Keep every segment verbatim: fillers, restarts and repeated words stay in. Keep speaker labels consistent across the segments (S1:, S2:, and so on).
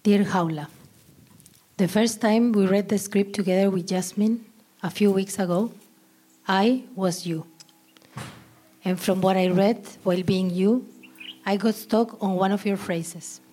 S1: Dear Jaula, the first time we read the script together with Jasmine a few weeks ago, I was you. And from what I read while being you, I got stuck on one of your phrases.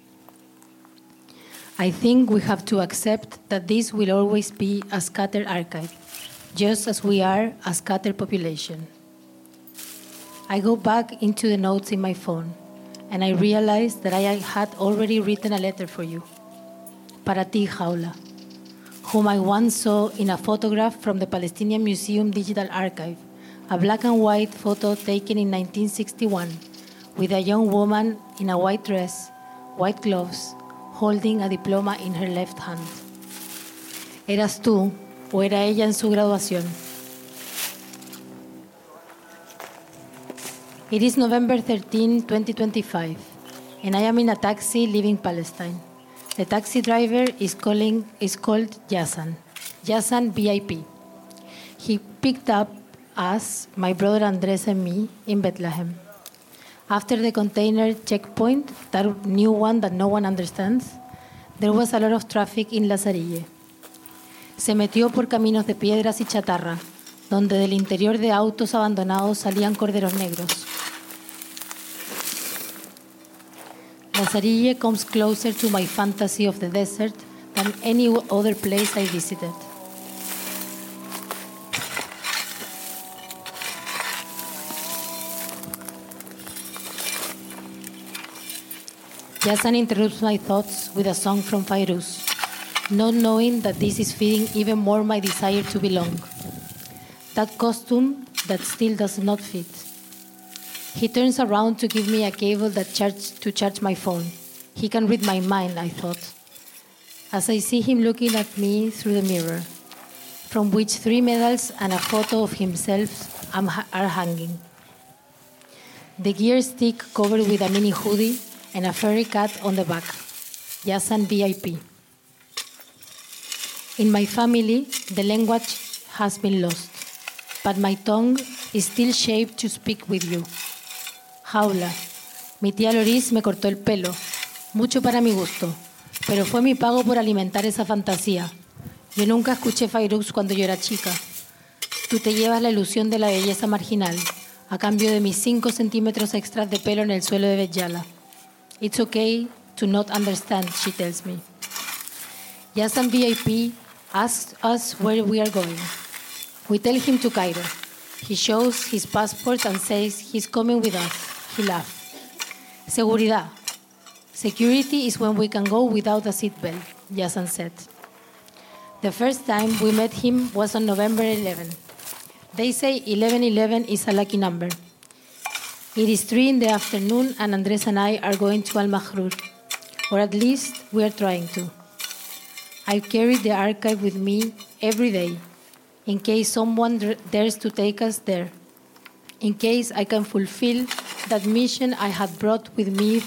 S1: I think we have to accept that this will always be a scattered archive, just as we are a scattered population. I go back into the notes in my phone, and I realize that I had already written a letter for you. Para ti, Jaula, whom I once saw in a photograph from the Palestinian Museum Digital Archive, a black and white photo taken in nineteen sixty-one with a young woman in a white dress, white gloves, holding a diploma in her left hand. ¿Eras tú o era ella en su graduación? It is November thirteenth, twenty twenty-five, and I am in a taxi leaving Palestine. The taxi driver is, calling, is called Yazan, Yazan V I P. He picked up us, my brother Andres and me, in Bethlehem. After the container checkpoint, that new one that no one understands, there was a lot of traffic in Lazarille. Se metió por caminos de piedras y chatarra, donde del interior de autos abandonados salían corderos negros. Lazarille comes closer to my fantasy of the desert than any other place I visited. Yazan interrupts my thoughts with a song from Fairuz, not knowing that this is feeding even more my desire to belong. That costume that still does not fit. He turns around to give me a cable that charge, to charge my phone. He can read my mind, I thought, as I see him looking at me through the mirror, from which three medals and a photo of himself are hanging. The gear stick covered with a mini hoodie and a furry cat on the back. Yazan V I P. In my family, the language has been lost, but my tongue is still shaped to speak with you. Jaula, mi tía Loris me cortó el pelo, mucho para mi gusto, pero fue mi pago por alimentar esa fantasía. Yo nunca escuché Fairuz cuando yo era chica. Tú te llevas la ilusión de la belleza marginal, a cambio de mis cinco centímetros extras de pelo en el suelo de Betjala. It's okay to not understand, she tells me. Yazan V I P asks us where we are going. We tell him to Cairo. He shows his passport and says he's coming with us. He laughs. Seguridad. Security is when we can go without a seatbelt, Yazan said. The first time we met him was on November eleventh. They say eleven eleven is a lucky number. It is three in the afternoon and Andres and I are going to Al-Mahrur, or at least we are trying to. I carry the archive with me every day, in case someone dares to take us there, in case I can fulfill that mission I had brought with me